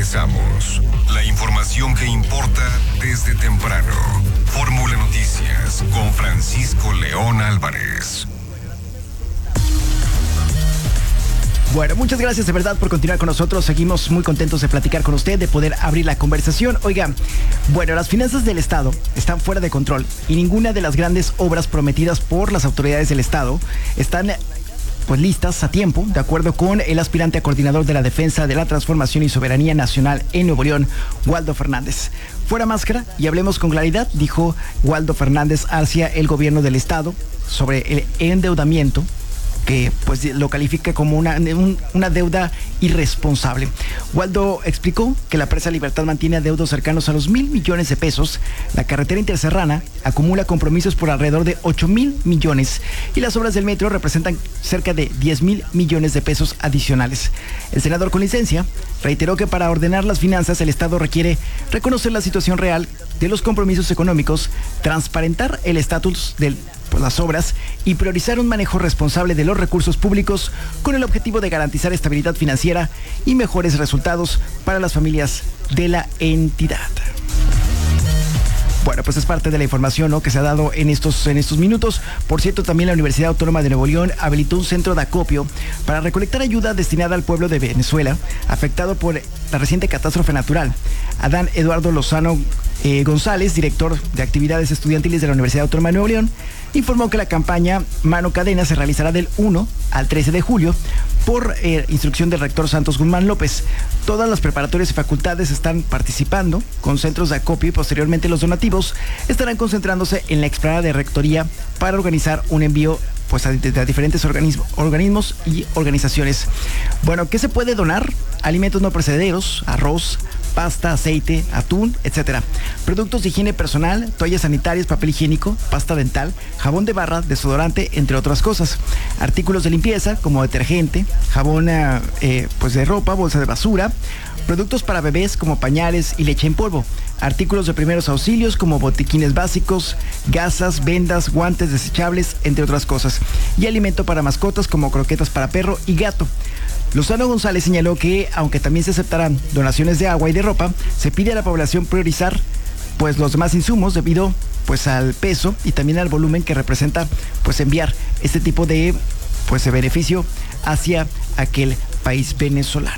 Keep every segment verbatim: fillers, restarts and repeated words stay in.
Regresamos. La información que importa desde temprano. Fórmula Noticias con Francisco León Álvarez. Bueno, muchas gracias de verdad por continuar con nosotros. Seguimos muy contentos de platicar con usted, de poder abrir la conversación. Oiga, bueno, las finanzas del Estado están fuera de control y ninguna de las grandes obras prometidas por las autoridades del Estado están pues listas a tiempo, de acuerdo con el aspirante a coordinador de la defensa de la transformación y soberanía nacional en Nuevo León, Waldo Fernández. Fuera máscara y hablemos con claridad, dijo Waldo Fernández hacia el gobierno del Estado sobre el endeudamiento, que pues lo califica como una, un, una deuda irresponsable. Waldo explicó que la presa Libertad mantiene adeudos cercanos a los mil millones de pesos, la carretera interserrana acumula compromisos por alrededor de ocho mil millones y las obras del metro representan cerca de diez mil millones de pesos adicionales. El senador con licencia reiteró que para ordenar las finanzas el Estado requiere reconocer la situación real de los compromisos económicos, transparentar el estatus de pues, las obras y priorizar un manejo responsable de los recursos públicos con el objetivo de garantizar estabilidad financiera y mejores resultados para las familias de la entidad. Bueno, pues es parte de la información, ¿no?, que se ha dado en estos, en estos minutos. Por cierto, también la Universidad Autónoma de Nuevo León habilitó un centro de acopio para recolectar ayuda destinada al pueblo de Venezuela afectado por la reciente catástrofe natural. Adán Eduardo Lozano eh, González, director de actividades estudiantiles de la Universidad Autónoma de Nuevo León, informó que la campaña Mano Cadena se realizará del uno al trece de julio por eh, instrucción del rector Santos Guzmán López. Todas las preparatorias y facultades están participando con centros de acopio y posteriormente los donativos estarán concentrándose en la explanada de rectoría para organizar un envío pues a, a diferentes organismos, organismos y organizaciones. Bueno, ¿qué se puede donar? Alimentos no perecederos, arroz, pasta, aceite, atún, etcétera. Productos de higiene personal, toallas sanitarias, papel higiénico, pasta dental, jabón de barra, desodorante, entre otras cosas. Artículos de limpieza como detergente, jabón eh, pues de ropa, bolsa de basura, productos para bebés como pañales y leche en polvo, artículos de primeros auxilios como botiquines básicos, gasas, vendas, guantes desechables, entre otras cosas, y alimento para mascotas como croquetas para perro y gato. Lozano González señaló que, aunque también se aceptarán donaciones de agua y de ropa, se pide a la población priorizar pues los demás insumos debido pues al peso y también al volumen que representa pues enviar este tipo de pues de beneficio hacia aquel país venezolano.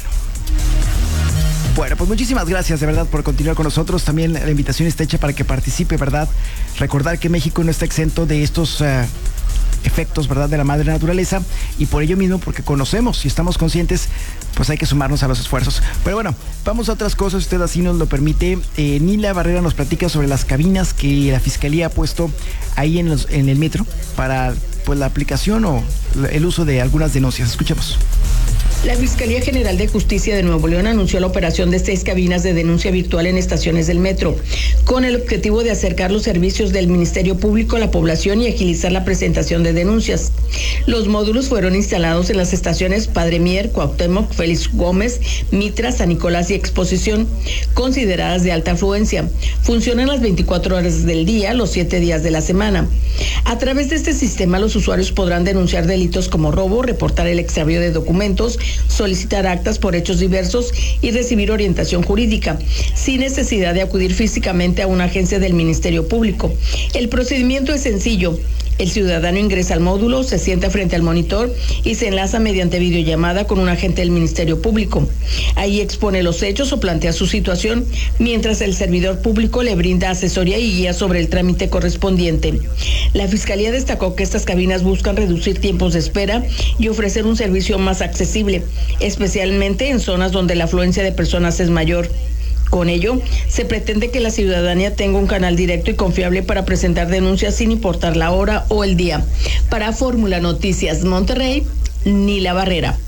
Bueno, pues muchísimas gracias de verdad por continuar con nosotros. También la invitación está hecha para que participe, ¿verdad? Recordar que México no está exento de estos uh, efectos, ¿verdad?, de la madre naturaleza, y por ello mismo, porque conocemos y estamos conscientes, pues hay que sumarnos a los esfuerzos. Pero bueno, vamos a otras cosas, usted así nos lo permite. Eh, Nila Barrera nos platica sobre las cabinas que la Fiscalía ha puesto ahí en, los, en el metro para pues la aplicación o el uso de algunas denuncias. Escuchemos. La Fiscalía General de Justicia de Nuevo León anunció la operación de seis cabinas de denuncia virtual en estaciones del metro, con el objetivo de acercar los servicios del Ministerio Público a la población y agilizar la presentación de denuncias. Los módulos fueron instalados en las estaciones Padre Mier, Cuauhtémoc, Félix Gómez, Mitra, San Nicolás y Exposición, consideradas de alta afluencia. Funcionan las veinticuatro horas del día, los siete días de la semana. A través de este sistema, los usuarios podrán denunciar delitos como robo, reportar el extravío de documentos, solicitar actas por hechos diversos y recibir orientación jurídica, sin necesidad de acudir físicamente a una agencia del Ministerio Público. El procedimiento es sencillo. El ciudadano ingresa al módulo, se sienta frente al monitor y se enlaza mediante videollamada con un agente del Ministerio Público. Ahí expone los hechos o plantea su situación, mientras el servidor público le brinda asesoría y guía sobre el trámite correspondiente. La Fiscalía destacó que estas cabinas buscan reducir tiempos de espera y ofrecer un servicio más accesible, especialmente en zonas donde la afluencia de personas es mayor. Con ello, se pretende que la ciudadanía tenga un canal directo y confiable para presentar denuncias sin importar la hora o el día. Para Fórmula Noticias Monterrey, Nila Barrera.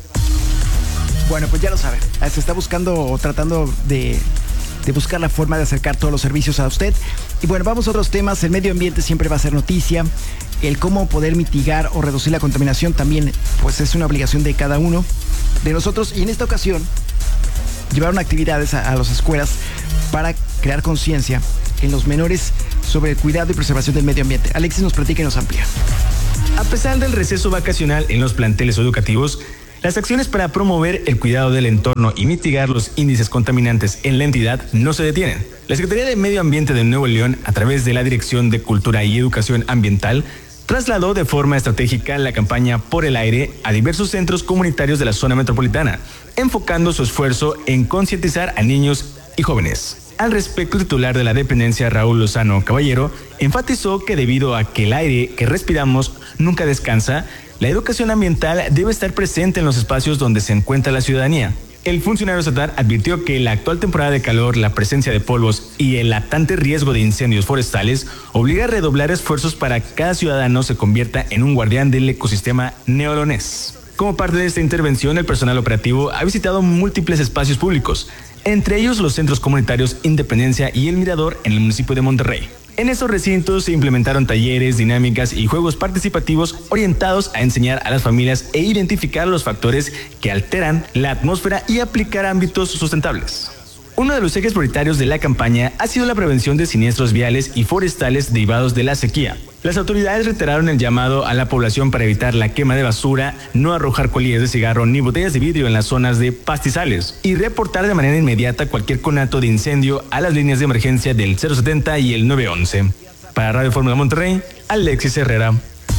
Bueno, pues ya lo saben, se está buscando o tratando de, de buscar la forma de acercar todos los servicios a usted. Y bueno, vamos a otros temas. El medio ambiente siempre va a ser noticia. El cómo poder mitigar o reducir la contaminación también, pues es una obligación de cada uno de nosotros. Y en esta ocasión, llevaron actividades a, a las escuelas para crear conciencia en los menores sobre el cuidado y preservación del medio ambiente. Alexis nos platica y nos amplía. A pesar del receso vacacional en los planteles educativos, Las acciones para promover el cuidado del entorno y mitigar los índices contaminantes en la entidad no se detienen. La Secretaría de Medio Ambiente de Nuevo León, a través de la Dirección de Cultura y Educación Ambiental, trasladó de forma estratégica la campaña Por el Aire a diversos centros comunitarios de la zona metropolitana, enfocando su esfuerzo en concientizar a niños y jóvenes. Al respecto, el titular de la dependencia, Raúl Lozano Caballero, enfatizó que debido a que el aire que respiramos nunca descansa, la educación ambiental debe estar presente en los espacios donde se encuentra la ciudadanía. El funcionario estatal advirtió que la actual temporada de calor, la presencia de polvos y el latente riesgo de incendios forestales obliga a redoblar esfuerzos para que cada ciudadano se convierta en un guardián del ecosistema neolonés. Como parte de esta intervención, el personal operativo ha visitado múltiples espacios públicos, entre ellos los centros comunitarios Independencia y El Mirador en el municipio de Monterrey. En estos recintos se implementaron talleres, dinámicas y juegos participativos orientados a enseñar a las familias e identificar los factores que alteran la atmósfera y aplicar ámbitos sustentables. Uno de los ejes prioritarios de la campaña ha sido la prevención de siniestros viales y forestales derivados de la sequía. Las autoridades reiteraron el llamado a la población para evitar la quema de basura, no arrojar colillas de cigarro ni botellas de vidrio en las zonas de pastizales y reportar de manera inmediata cualquier conato de incendio a las líneas de emergencia del cero setenta y el nueve once. Para Radio Fórmula Monterrey, Alexis Herrera.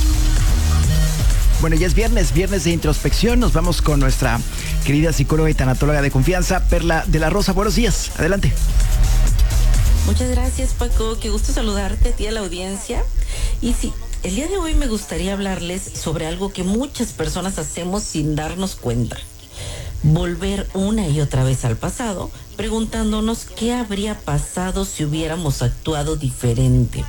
Bueno, ya es viernes, viernes de introspección. Nos vamos con nuestra querida psicóloga y tanatóloga de confianza, Perla de la Rosa. Buenos días, adelante. Muchas gracias, Paco. Qué gusto saludarte a ti, a la audiencia. Y sí, el día de hoy me gustaría hablarles sobre algo que muchas personas hacemos sin darnos cuenta. Volver una y otra vez al pasado, preguntándonos qué habría pasado si hubiéramos actuado diferente.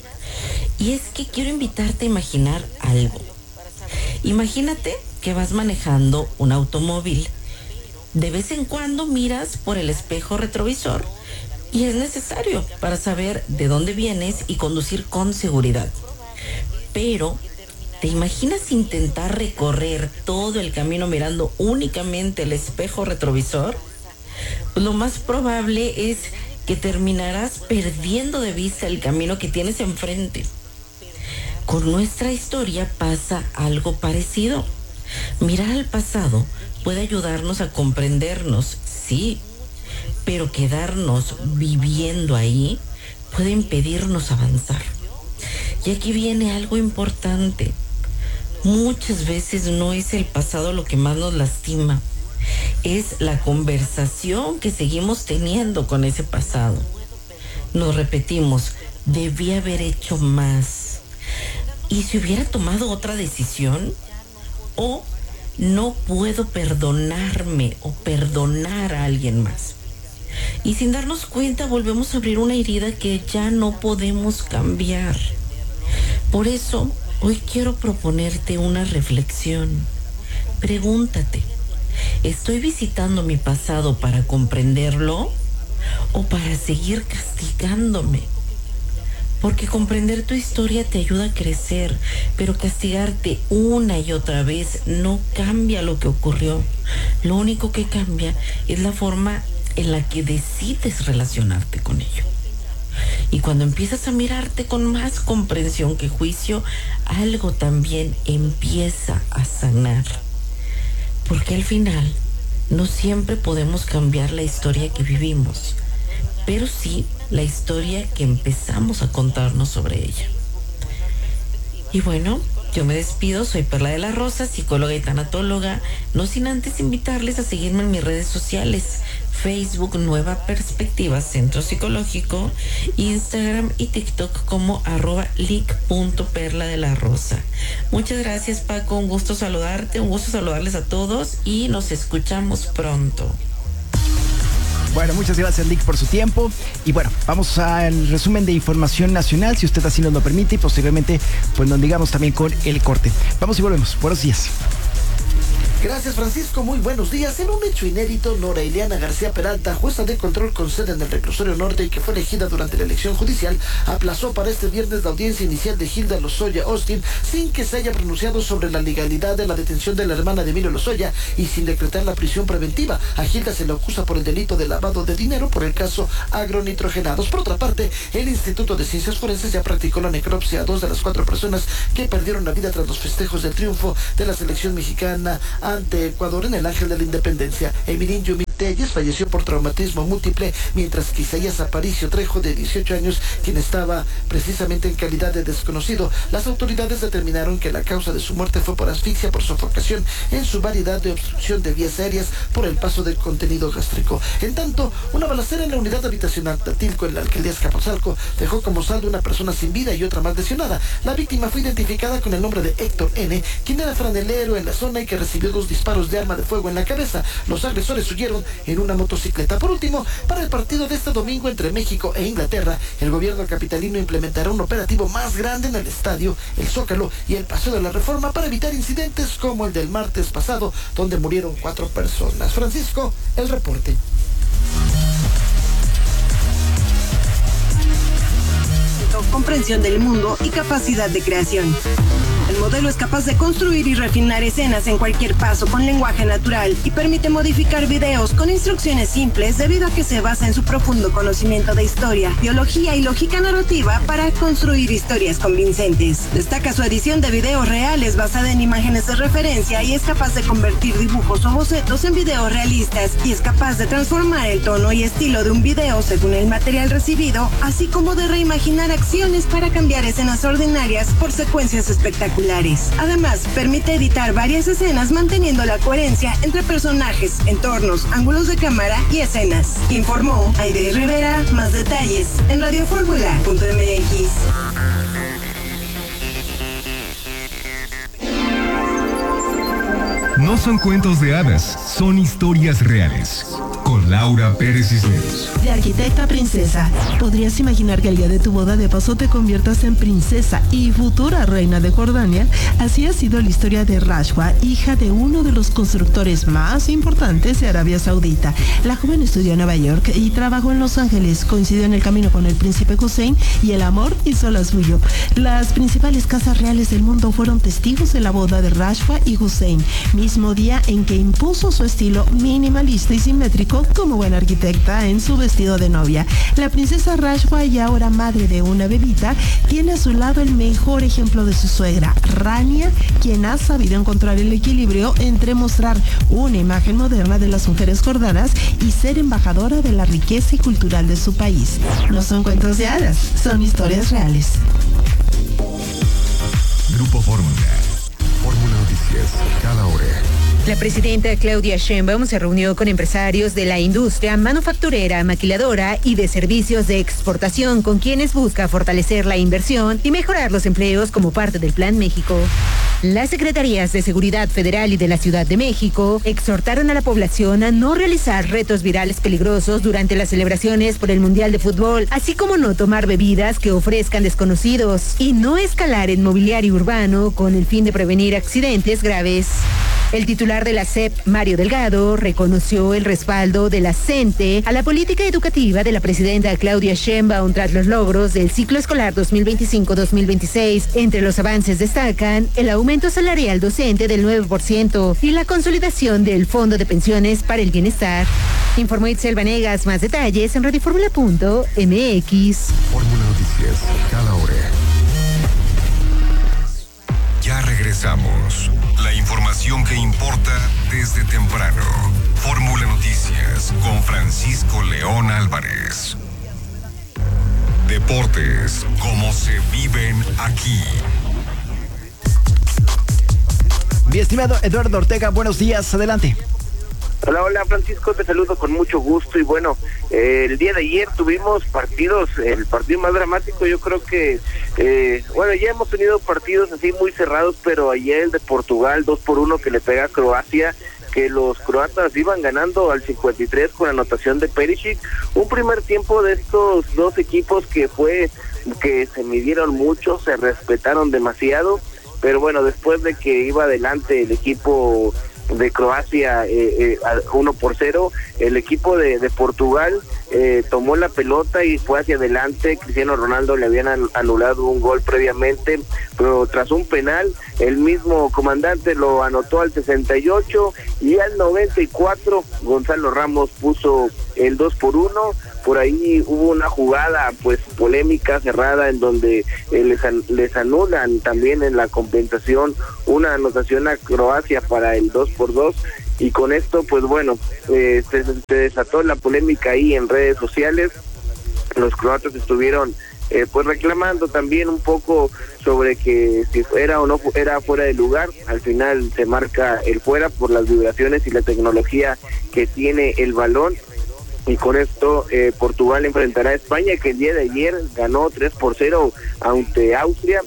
Y es que quiero invitarte a imaginar algo. Imagínate que vas manejando un automóvil. De vez en cuando miras por el espejo retrovisor y es necesario para saber de dónde vienes y conducir con seguridad. Pero, ¿te imaginas intentar recorrer todo el camino mirando únicamente el espejo retrovisor? Pues lo más probable es que terminarás perdiendo de vista el camino que tienes enfrente. Con nuestra historia pasa algo parecido. Mirar al pasado puede ayudarnos a comprendernos, sí, pero quedarnos viviendo ahí puede impedirnos avanzar. Y aquí viene algo importante. Muchas veces no es el pasado lo que más nos lastima, es la conversación que seguimos teniendo con ese pasado. Nos repetimos, debí haber hecho más. ¿Y si hubiera tomado otra decisión? O no puedo perdonarme o perdonar a alguien más. Y sin darnos cuenta volvemos a abrir una herida que ya no podemos cambiar. Por eso, hoy quiero proponerte una reflexión. Pregúntate, ¿estoy visitando mi pasado para comprenderlo o para seguir castigándome? Porque comprender tu historia te ayuda a crecer, pero castigarte una y otra vez no cambia lo que ocurrió. Lo único que cambia es la forma en la que decides relacionarte con ello. Y cuando empiezas a mirarte con más comprensión que juicio, algo también empieza a sanar. Porque al final, no siempre podemos cambiar la historia que vivimos, pero sí la historia que empezamos a contarnos sobre ella. Y bueno, yo me despido, soy Perla de la Rosa, psicóloga y tanatóloga, no sin antes invitarles a seguirme en mis redes sociales, Facebook Nueva Perspectiva Centro Psicológico, Instagram y TikTok como arroba lic.perla de la rosa. Muchas gracias, Paco, un gusto saludarte, un gusto saludarles a todos y nos escuchamos pronto. Bueno, muchas gracias, Lick, por su tiempo. Y bueno, vamos al resumen de información nacional, si usted así nos lo permite, y posteriormente, pues nos digamos también con el corte. Vamos y volvemos. Buenos días. Gracias, Francisco. Muy buenos días. En un hecho inédito, Nora Ileana García Peralta, jueza de control con sede en el Reclusorio Norte y que fue elegida durante la elección judicial, aplazó para este viernes la audiencia inicial de Hilda Lozoya Austin sin que se haya pronunciado sobre la legalidad de la detención de la hermana de Emilio Lozoya y sin decretar la prisión preventiva. A Hilda se le acusa por el delito de lavado de dinero por el caso agronitrogenados. Por otra parte, el Instituto de Ciencias Forenses ya practicó la necropsia a dos de las cuatro personas que perdieron la vida tras los festejos del triunfo de la selección mexicana a ante Ecuador en el Ángel de la Independencia. Emirín Yumi Telles falleció por traumatismo múltiple, mientras que Isaías Aparicio Trejo, de dieciocho años, quien estaba precisamente en calidad de desconocido. Las autoridades determinaron que la causa de su muerte fue por asfixia por sofocación, en su variedad de obstrucción de vías aéreas por el paso del contenido gástrico. En tanto, una balacera en la unidad habitacional Tatilco, en la alcaldía Azcapotzalco, dejó como saldo una persona sin vida y otra más lesionada. La víctima fue identificada con el nombre de Héctor N., quien era franelero en la zona y que recibió dos disparos de arma de fuego en la cabeza. Los agresores huyeron en una motocicleta. Por último, para el partido de este domingo entre México e Inglaterra, el gobierno capitalino implementará un operativo más grande en el estadio, el Zócalo y el Paseo de la Reforma para evitar incidentes como el del martes pasado, donde murieron cuatro personas. Francisco, el reporte. Comprensión del mundo y capacidad de creación. El modelo es capaz de construir y refinar escenas en cualquier paso con lenguaje natural y permite modificar videos con instrucciones simples debido a que se basa en su profundo conocimiento de historia, biología y lógica narrativa para construir historias convincentes. Destaca su edición de videos reales basada en imágenes de referencia y es capaz de convertir dibujos o bocetos en videos realistas y es capaz de transformar el tono y estilo de un video según el material recibido, así como de reimaginar acciones para cambiar escenas ordinarias por secuencias espectaculares. Además, permite editar varias escenas manteniendo la coherencia entre personajes, entornos, ángulos de cámara y escenas. Informó Aide Rivera. Más detalles en radio fórmula punto m x. No son cuentos de hadas, son historias reales. Con Laura Pérez Cisneros. De arquitecta a princesa, ¿podrías imaginar que el día de tu boda de paso te conviertas en princesa y futura reina de Jordania? Así ha sido la historia de Rashwa, hija de uno de los constructores más importantes de Arabia Saudita. La joven estudió en Nueva York y trabajó en Los Ángeles. Coincidió en el camino con el príncipe Hussein y el amor hizo lo suyo. Las principales casas reales del mundo fueron testigos de la boda de Rashwa y Hussein, mismo día en que impuso su estilo minimalista y simétrico como buena arquitecta en su vestido de novia. La princesa Rashwa, y ahora madre de una bebita, tiene a su lado el mejor ejemplo de su suegra, Rania, quien ha sabido encontrar el equilibrio entre mostrar una imagen moderna de las mujeres jordanas y ser embajadora de la riqueza y cultural de su país. No son cuentos de hadas, son historias reales. Grupo Fórmula. Fórmula Noticias, cada hora. La presidenta Claudia Sheinbaum se reunió con empresarios de la industria manufacturera, maquiladora y de servicios de exportación, con quienes busca fortalecer la inversión y mejorar los empleos como parte del Plan México. Las Secretarías de Seguridad Federal y de la Ciudad de México exhortaron a la población a no realizar retos virales peligrosos durante las celebraciones por el Mundial de Fútbol, así como no tomar bebidas que ofrezcan desconocidos y no escalar en mobiliario urbano con el fin de prevenir accidentes graves. El titular de la S E P, Mario Delgado, reconoció el respaldo de la CENTE a la política educativa de la presidenta Claudia Sheinbaum tras los logros del ciclo escolar dos mil veinticinco dos mil veintiséis. Entre los avances destacan el aumento salarial docente del nueve por ciento y la consolidación del Fondo de Pensiones para el Bienestar. Informó Itzel Vanegas. Más detalles en radio fórmula punto m x. Fórmula Noticias, cada hora. Ya regresamos. La información que importa desde temprano. Fórmula Noticias con Francisco León Álvarez. Deportes como se viven aquí. Mi estimado Eduardo Ortega, buenos días, adelante. Hola, hola Francisco, te saludo con mucho gusto y bueno, eh, el día de ayer tuvimos partidos, el partido más dramático yo creo que, eh, bueno, ya hemos tenido partidos así muy cerrados, pero ayer el de Portugal dos por uno que le pega a Croacia, que los croatas iban ganando al cincuenta y tres con anotación de Perisic, un primer tiempo de estos dos equipos que fue, que se midieron mucho, se respetaron demasiado, pero bueno, después de que iba adelante el equipo de Croacia eh, eh, uno por cero, el equipo de, de Portugal eh, tomó la pelota y fue hacia adelante. Cristiano Ronaldo le habían anulado un gol previamente, pero tras un penal el mismo comandante lo anotó al sesenta y ocho y al noventa y cuatro Gonzalo Ramos puso el dos por uno. Por ahí hubo una jugada pues polémica, cerrada, en donde eh, les, les anulan también en la compensación una anotación a Croacia para el dos por dos, y con esto pues bueno, eh, se, se desató la polémica ahí en redes sociales. Los croatas estuvieron eh, pues reclamando también un poco sobre que si era o no era fuera de lugar. Al final se marca el fuera por las vibraciones y la tecnología que tiene el balón. Y con esto eh, Portugal enfrentará a España, que el día de ayer ganó tres por cero ante Austria.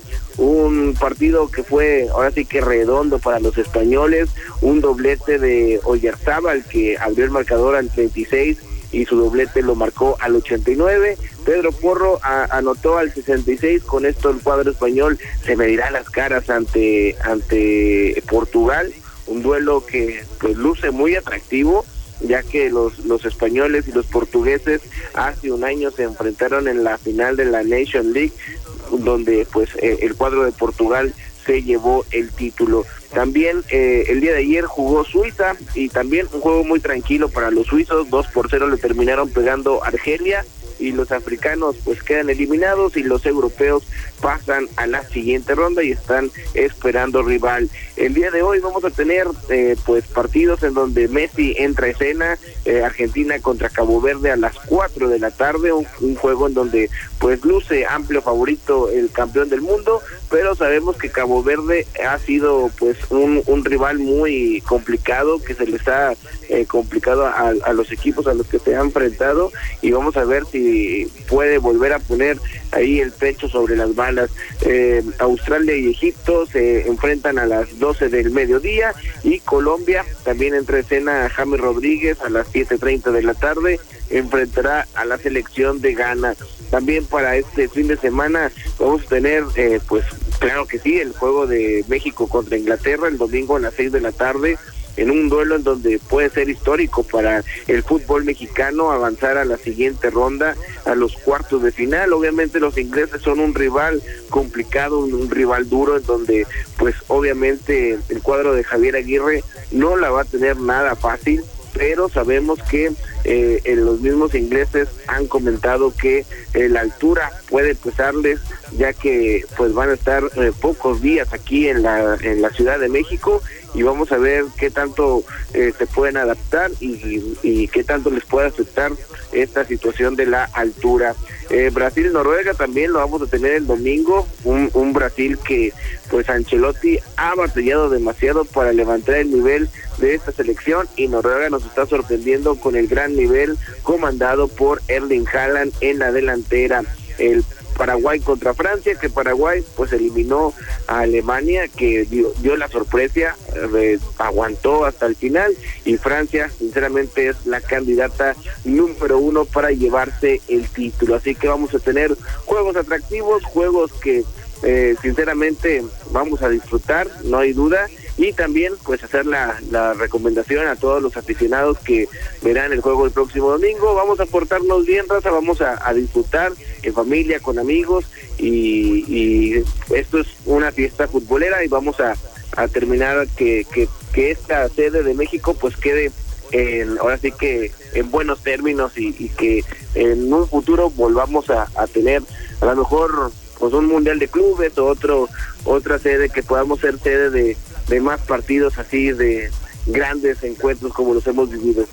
Un partido que fue ahora sí que redondo para los españoles, un doblete de Oyarzábal que abrió el marcador al treinta y seis y su doblete lo marcó al ochenta y nueve. Pedro Porro a, anotó al sesenta y seis. Con esto el cuadro español se medirá las caras ante ante Portugal, un duelo que pues luce muy atractivo, ya que los los españoles y los portugueses hace un año se enfrentaron en la final de la Nation League, donde pues eh, el cuadro de Portugal se llevó el título. También eh, el día de ayer jugó Suiza, y también un juego muy tranquilo para los suizos. Dos por cero le terminaron pegando Argelia, y los africanos pues quedan eliminados, y los europeos pasan a la siguiente ronda y están esperando rival. El día de hoy vamos a tener eh, pues partidos en donde Messi entra a escena. eh, Argentina contra Cabo Verde a las cuatro de la tarde, un, un juego en donde pues luce amplio favorito el campeón del mundo, pero sabemos que Cabo Verde ha sido pues un, un rival muy complicado, que se les ha eh, complicado a, a los equipos a los que se ha enfrentado, y vamos a ver si puede volver a poner ahí el pecho sobre las balas. Eh, Australia y Egipto se enfrentan a las doce del mediodía, y Colombia también entra en escena. James Rodríguez a las siete treinta de la tarde enfrentará a la selección de Ghana. También para este fin de semana vamos a tener eh, pues claro que sí, el juego de México contra Inglaterra el domingo a las seis de la tarde, en un duelo en donde puede ser histórico para el fútbol mexicano avanzar a la siguiente ronda, a los cuartos de final. Obviamente los ingleses son un rival complicado, un, un rival duro, en donde pues obviamente el cuadro de Javier Aguirre no la va a tener nada fácil, pero sabemos que eh, los mismos ingleses han comentado que eh, la altura puede pesarles, ya que pues van a estar eh, pocos días aquí en la en la Ciudad de México, y vamos a ver qué tanto eh, se pueden adaptar y, y qué tanto les puede afectar esta situación de la altura. Eh, Brasil-Noruega también lo vamos a tener el domingo, un, un Brasil que pues Ancelotti ha batallado demasiado para levantar el nivel de esta selección, y Noruega nos está sorprendiendo con el gran nivel comandado por Erling Haaland en la delantera. El Paraguay contra Francia, que Paraguay pues eliminó a Alemania, que dio, dio la sorpresa, eh, aguantó hasta el final, y Francia sinceramente es la candidata número uno para llevarse el título. Así que vamos a tener juegos atractivos, juegos que eh, sinceramente vamos a disfrutar, no hay duda. Y también pues hacer la, la recomendación a todos los aficionados que verán el juego el próximo domingo. Vamos a portarnos bien, raza, vamos a, a disfrutar en familia, con amigos, y, y esto es una fiesta futbolera, y vamos a, a terminar que, que, que esta sede de México pues quede en, ahora sí que en buenos términos, y, y que en un futuro volvamos a, a tener a lo mejor pues un mundial de clubes, o otro otra sede que podamos ser sede de de más partidos así, de grandes encuentros como los hemos vivido.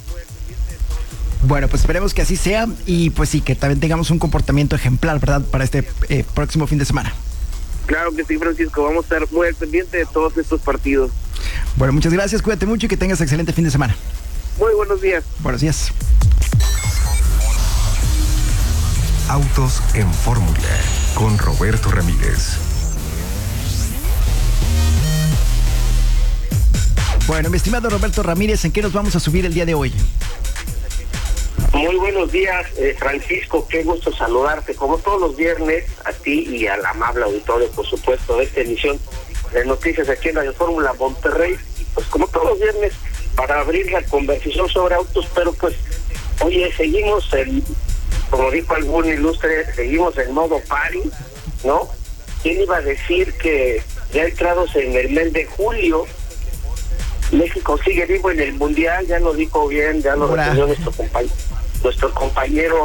Bueno, pues esperemos que así sea, y pues sí, que también tengamos un comportamiento ejemplar, ¿verdad?, para este eh, próximo fin de semana. Claro que sí, Francisco, vamos a estar muy al pendiente de todos estos partidos. Bueno, muchas gracias, cuídate mucho y que tengas excelente fin de semana. Muy buenos días. Buenos días. Autos en Fórmula, con Roberto Ramírez. Bueno, mi estimado Roberto Ramírez, ¿en qué nos vamos a subir el día de hoy? Muy buenos días, eh, Francisco, qué gusto saludarte, como todos los viernes, a ti y al amable auditorio, por supuesto, de esta emisión de noticias aquí en Radio Fórmula Monterrey, y pues como todos los viernes, para abrir la conversación sobre autos, pero pues, oye, seguimos en, como dijo algún ilustre, seguimos en modo party, ¿no? ¿Quién iba a decir que ya entrados en el mes de julio, México sigue vivo en el Mundial? Ya lo dijo bien, ya lo resolvió nuestro compañero, nuestro compañero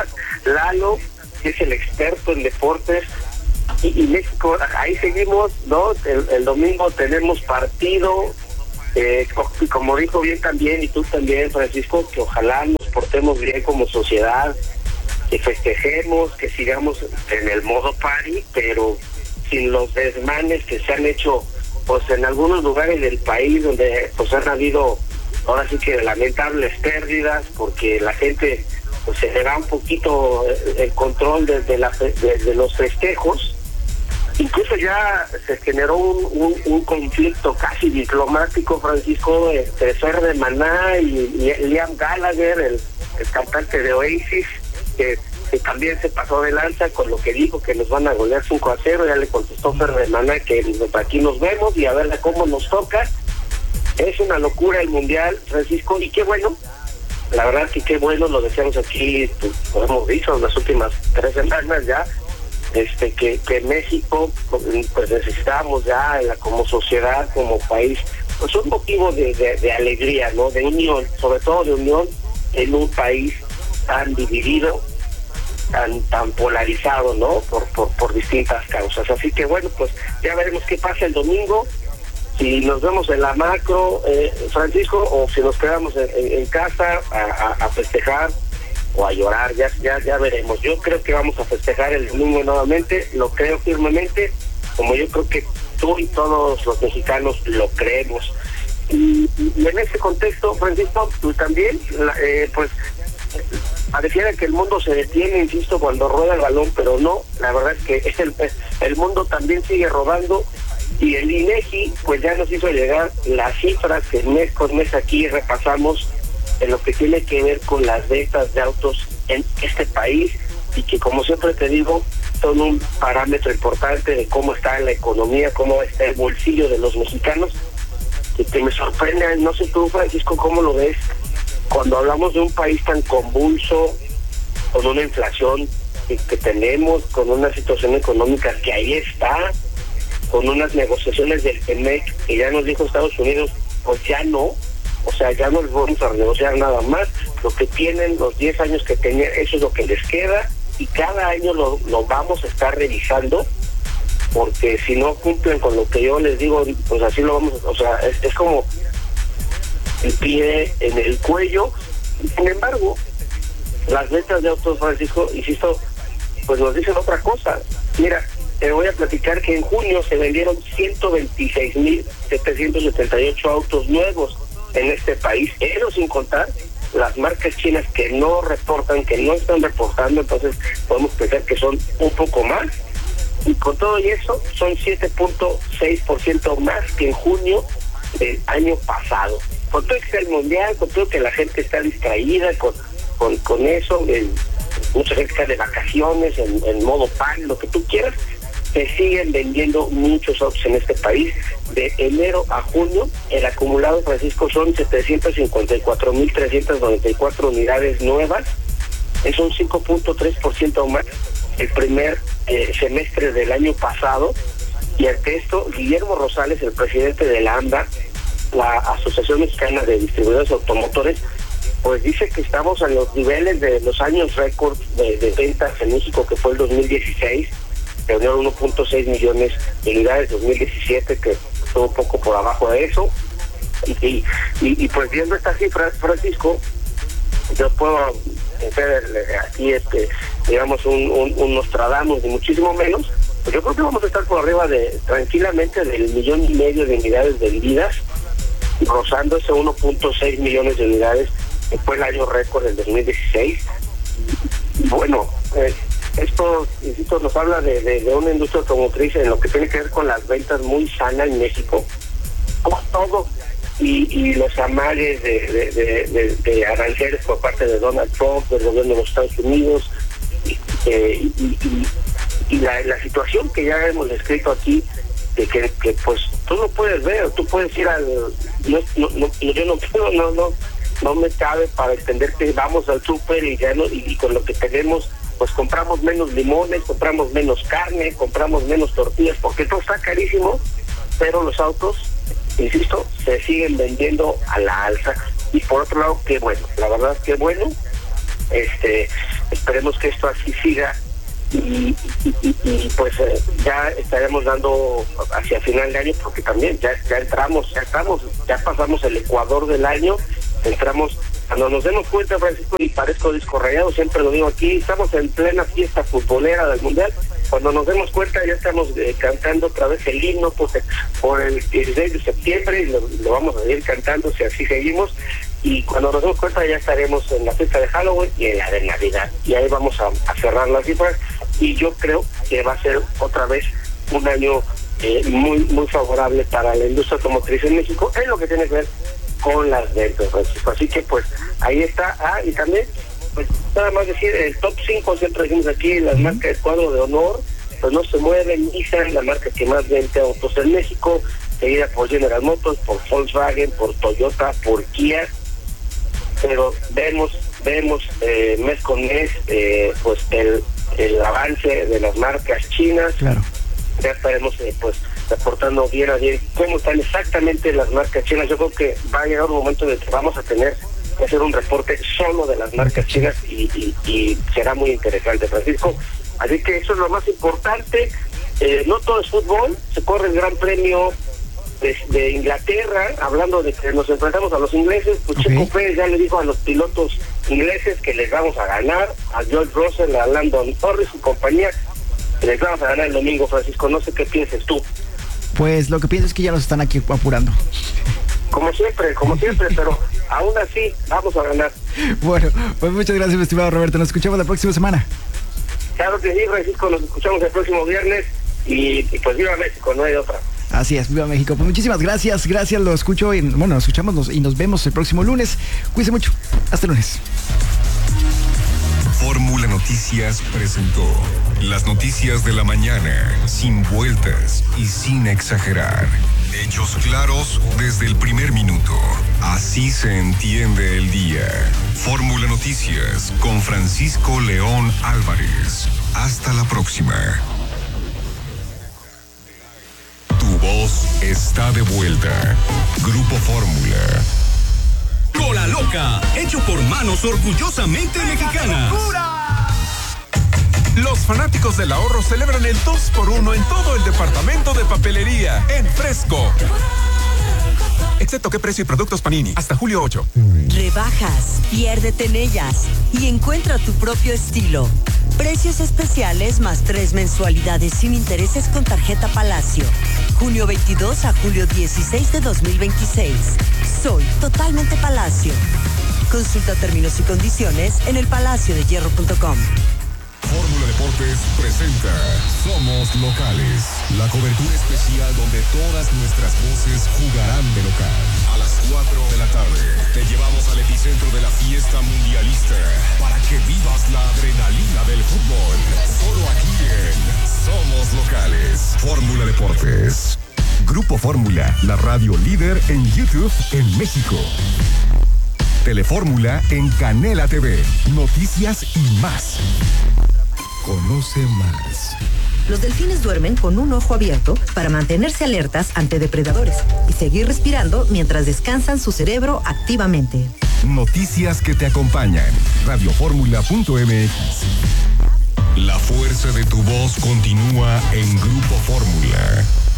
Lalo, que es el experto en deportes, y, y México, ahí seguimos, ¿no? El, el domingo tenemos partido, eh, y como dijo bien también, y tú también, Francisco, que ojalá nos portemos bien como sociedad, que festejemos, que sigamos en el modo party, pero sin los desmanes que se han hecho pues en algunos lugares del país donde pues han habido ahora sí que lamentables pérdidas, porque la gente pues se le da un poquito el control de, de, la, de, de los festejos. Incluso ya se generó un, un, un conflicto casi diplomático, Francisco, entre Fer de Maná y, y Liam Gallagher, el, el cantante de Oasis, que, que también se pasó de lanza con lo que dijo, que nos van a golear cinco a cero. Ya le contestó Fer de Maná que aquí nos vemos y a ver cómo nos toca. Es una locura el Mundial, Francisco, y qué bueno, la verdad que qué bueno, lo decíamos aquí, pues, lo hemos dicho en las últimas tres semanas ya, este que, que México pues necesitamos ya como sociedad, como país, pues un motivo de, de, de alegría, ¿no? De unión, sobre todo de unión en un país tan dividido, tan tan polarizado, ¿no? Por, por, por distintas causas. Así que bueno, pues ya veremos qué pasa el domingo, si nos vemos en la macro, eh, Francisco, o si nos quedamos en, en, en casa a, a, a festejar o a llorar, ya, ya ya veremos. Yo creo que vamos a festejar el domingo nuevamente, lo creo firmemente, como yo creo que tú y todos los mexicanos lo creemos. Y, y en ese contexto, Francisco, tú también, la, eh, pues, pareciera que el mundo se detiene, insisto, cuando rueda el balón, pero no, la verdad es que es el, el mundo también sigue rodando, y el INEGI, pues ya nos hizo llegar las cifras que mes con mes aquí repasamos en lo que tiene que ver con las ventas de autos en este país, y que, como siempre te digo, son un parámetro importante de cómo está la economía, cómo está el bolsillo de los mexicanos, y que me sorprende, no sé tú, Francisco, cómo lo ves, cuando hablamos de un país tan convulso, con una inflación que, que tenemos, con una situación económica que ahí está, con unas negociaciones del T M E C que ya nos dijo Estados Unidos, pues ya no, o sea, ya no les vamos a renegociar nada más, lo que tienen, los diez años que tenían, eso es lo que les queda, y cada año lo, lo vamos a estar revisando, porque si no cumplen con lo que yo les digo, pues así lo vamos, o sea, es, es como el pie en el cuello. Sin embargo, las ventas de autos, Francisco, insisto, pues nos dicen otra cosa. Mira, te voy a platicar que en junio se vendieron ciento veintiséis mil setecientos setenta y ocho autos nuevos en este país, eso sin contar las marcas chinas que no reportan, que no están reportando, entonces podemos pensar que son un poco más, y con todo y eso son siete punto seis por ciento más que en junio del año pasado. Con todo que sea el mundial, con todo que la gente está distraída con con, con eso, el, mucha gente está de vacaciones, en, en modo pan, lo que tú quieras, se siguen vendiendo muchos autos en este país. De enero a junio, el acumulado, Francisco, son setecientos cincuenta y cuatro mil trescientas noventa y cuatro unidades nuevas, es un cinco punto tres por ciento más el primer eh, semestre del año pasado. Y ante esto, Guillermo Rosales, el presidente de la AMDA, la Asociación Mexicana de Distribuidores Automotores, pues dice que estamos a los niveles de los años récord de, de ventas en México, que fue el dos mil dieciséis, que unieron uno punto seis millones de unidades, dos mil diecisiete, que estuvo un poco por abajo de eso. Y, y, y, y pues viendo estas cifras, Francisco, yo puedo hacer aquí, este, digamos, un, un, un Nostradamus, ni muchísimo menos, pues yo creo que vamos a estar por arriba de, tranquilamente, del millón y medio de unidades vendidas, rozando ese uno punto seis millones de unidades, que fue el año récord del dos mil dieciséis. Bueno, eh, esto, insisto, nos habla de, de, de una industria automotriz en lo que tiene que ver con las ventas muy sana en México, con todo, y, y los amagues de, de, de, de, de aranceles por parte de Donald Trump, del gobierno de los Estados Unidos, y, eh, y, y, y la, la situación que ya hemos descrito aquí, de que, que pues tú no puedes ver, tú puedes ir al... No, no, no, yo no puedo, no, no, no me cabe para entender que vamos al súper y ya no, y, y con lo que tenemos, pues compramos menos limones, compramos menos carne, compramos menos tortillas, porque todo está carísimo, pero los autos, insisto, se siguen vendiendo a la alza. Y por otro lado, qué bueno, la verdad, qué bueno, este, esperemos que esto así siga. Y, y, y, y pues eh, ya estaremos dando hacia final de año, porque también ya, ya entramos, ya estamos, ya pasamos el Ecuador del año, entramos, cuando nos demos cuenta, Francisco, y parezco disco rayado, siempre lo digo aquí, estamos en plena fiesta futbolera del Mundial, cuando nos demos cuenta ya estamos eh, cantando otra vez el himno pues, eh, por el dieciséis de septiembre, y lo, lo vamos a seguir cantando si así seguimos, y cuando nos demos cuenta ya estaremos en la fiesta de Halloween y en la de Navidad, y ahí vamos a, a cerrar las cifras, y yo creo que va a ser otra vez un año eh, muy muy favorable para la industria automotriz en México, en lo que tiene que ver con las ventas, Francisco. Así que pues ahí está. Ah, y también, pues nada más decir, el top cinco, siempre decimos aquí, las marcas de cuadro de honor, pues no se mueven. Nissan, la marca que más vende autos en México, seguida por General Motors, por Volkswagen, por Toyota, por Kia, pero vemos, vemos eh, mes con mes, eh, pues el el avance de las marcas chinas. Claro. Ya estaremos eh, pues reportando bien a bien cómo están exactamente las marcas chinas. Yo creo que va a llegar un momento en el que vamos a tener que hacer un reporte solo de las marcas chinas y, y, y será muy interesante, Francisco. Así que eso es lo más importante. Eh, no todo es fútbol, se corre el Gran Premio de, de Inglaterra, hablando de que nos enfrentamos a los ingleses, pues okay. Checo Pérez ya le dijo a los pilotos ingleses que les vamos a ganar, a George Russell, a Landon Norris y compañía, les vamos a ganar el domingo, Francisco. No sé qué pienses tú. Pues lo que pienso es que ya nos están aquí apurando. Como siempre, como siempre, pero aún así vamos a ganar. Bueno, pues muchas gracias, mi estimado Roberto. Nos escuchamos la próxima semana. Claro que sí, Francisco, nos escuchamos el próximo viernes y, y pues viva México, no hay otra. Así es, viva México. Pues muchísimas gracias, gracias, lo escucho, y, bueno, nos escuchamos nos, y nos vemos el próximo lunes. Cuídense mucho, hasta el lunes. Fórmula Noticias presentó las noticias de la mañana, sin vueltas y sin exagerar. Hechos claros desde el primer minuto. Así se entiende el día. Fórmula Noticias con Francisco León Álvarez. Hasta la próxima. Tu voz está de vuelta. Grupo Fórmula. Cola Loca, hecho por manos orgullosamente mexicanas. Los fanáticos del ahorro celebran el dos por uno en todo el departamento de papelería, en Fresco. Excepto qué precio y productos Panini, hasta julio ocho. Rebajas, piérdete en ellas y encuentra tu propio estilo. Precios especiales más tres mensualidades sin intereses con tarjeta Palacio. junio veintidós a julio dieciséis de dos mil veintiséis. Soy totalmente Palacio. Consulta términos y condiciones en el palacio de hierro punto com. Fórmula Deportes presenta Somos Locales, la cobertura especial donde todas nuestras voces jugarán de local. A las cuatro de la tarde te llevamos al epicentro de la fiesta mundialista para que vivas la adrenalina del fútbol. Solo aquí en Somos Locales. Fórmula Deportes. Grupo Fórmula, la radio líder en YouTube en México. Telefórmula en Canela T V. Noticias y más. Conoce más. Los delfines duermen con un ojo abierto para mantenerse alertas ante depredadores y seguir respirando mientras descansan su cerebro activamente. Noticias que te acompañan. radioformula punto m x. La fuerza de tu voz continúa en Grupo Fórmula.